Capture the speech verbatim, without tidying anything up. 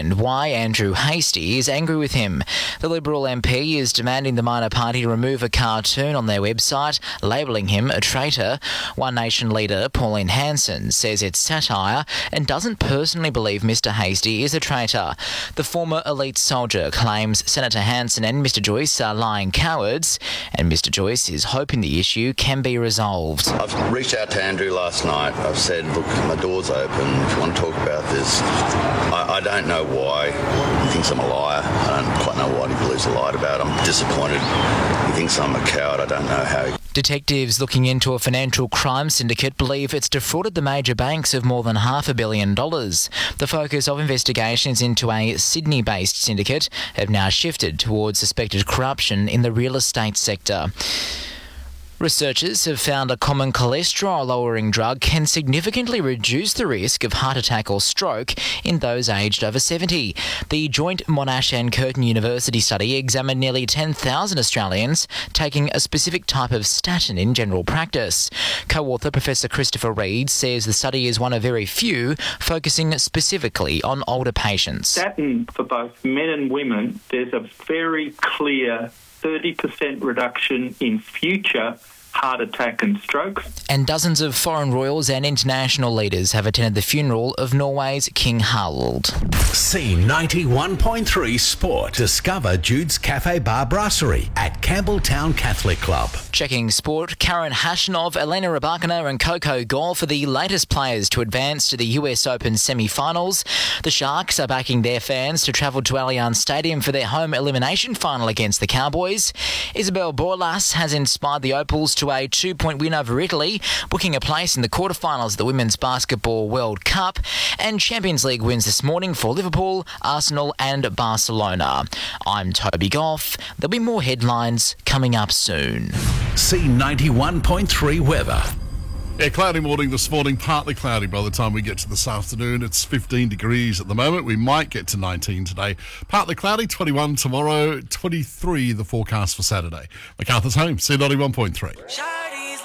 understand why Andrew Hastie is angry with him. The Liberal M P is demanding the minor party remove a cartoon on their website, labelling him a traitor. One Nation leader, Pauline Hanson, says it's satire and doesn't personally believe Mr Hastie is a traitor. The former elite soldier claims Senator Hanson and Mr Joyce are lying cowards, and Mr Joyce is hoping the issue can be resolved. I've reached out to Andrew last night. I've said, look, my door's open. If you want to talk about this, I, I don't know why he thinks I'm a liar. I don't quite know what he believes I lied about. I'm disappointed. He thinks I'm a coward. I don't know how he... Detectives looking into a financial crime syndicate believe it's defrauded the major banks of more than half a billion dollars. The focus of investigations into a Sydney-based syndicate have now shifted towards suspected corruption in the real estate sector. Researchers have found a common cholesterol-lowering drug can significantly reduce the risk of heart attack or stroke in those aged over seventy. The joint Monash and Curtin University study examined nearly ten thousand Australians taking a specific type of statin in general practice. Co-author Professor Christopher Reid says the study is one of very few focusing specifically on older patients. Statin for both men and women, there's a very clear thirty percent reduction in future heart attack and strokes. And dozens of foreign royals and international leaders have attended the funeral of Norway's King Harald. C ninety-one point three Sport. Discover Jude's Cafe Bar Brasserie at Campbelltown Catholic Club. Checking sport, Karen Hashanov, Elena Rybakina and Coco Gauff are the latest players to advance to the U S Open semi-finals. The Sharks are backing their fans to travel to Allianz Stadium for their home elimination final against the Cowboys. Isabel Borlas has inspired the Opals to a two-point win over Italy, booking a place in the quarterfinals of the Women's Basketball World Cup. And Champions League wins this morning for Liverpool, Arsenal and Barcelona. I'm Toby Goff. There'll be more headlines coming up soon. C ninety-one point three weather. Yeah, cloudy morning this morning, partly cloudy by the time we get to this afternoon. It's fifteen degrees at the moment. We might get to nineteen today. Partly cloudy, twenty-one tomorrow, twenty-three the forecast for Saturday. MacArthur's Home, C ninety-one point three.